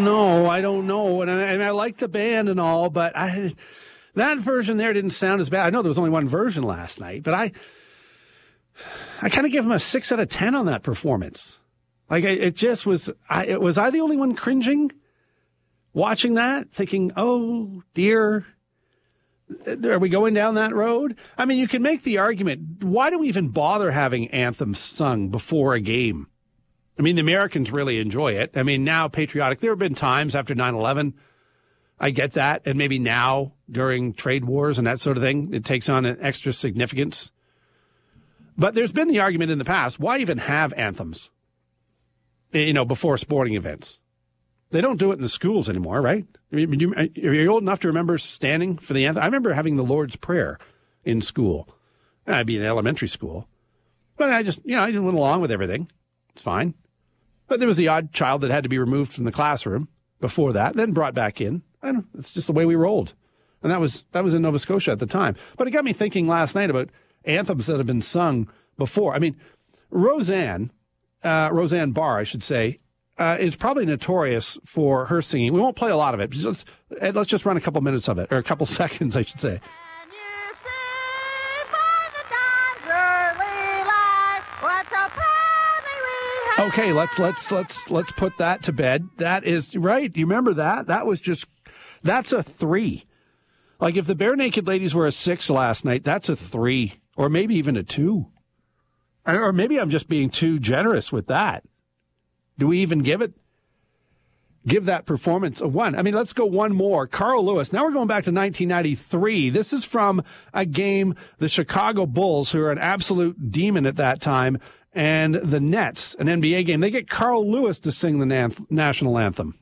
don't know. And I like the band and all, but that version there didn't sound as bad. I know there was only one version last night, but I kind of give him a 6 out of 10 on that performance. Like, it just was I the only one cringing watching that, thinking, oh, dear, are we going down that road? I mean, you can make the argument, why do we even bother having anthems sung before a game? I mean, the Americans really enjoy it. I mean, now patriotic. There have been times after 9/11, I get that, and maybe now during trade wars and that sort of thing, it takes on an extra significance. But there's been the argument in the past, why even have anthems, before sporting events? They don't do it in the schools anymore, right? I mean, are you old enough to remember standing for the anthem? I remember having the Lord's Prayer in school. I'd be in elementary school. But I just, I went along with everything. It's fine. But there was the odd child that had to be removed from the classroom before that, then brought back in. And it's just the way we rolled. And that was in Nova Scotia at the time. But it got me thinking last night about anthems that have been sung before. I mean, Roseanne Barr, I should say, is probably notorious for her singing. We won't play a lot of it. Let's just run a couple minutes of it, or a couple seconds, I should say. Okay, let's put that to bed. That is right. You remember that? That's a 3. Like, if the Bare Naked Ladies were a 6 last night, that's a 3, or maybe even a 2. Or maybe I'm just being too generous with that. Do we even give that performance a 1? I mean, let's go one more. Carl Lewis. Now we're going back to 1993. This is from a game, the Chicago Bulls, who are an absolute demon at that time, and the Nets, an NBA game. They get Carl Lewis to sing the national anthem.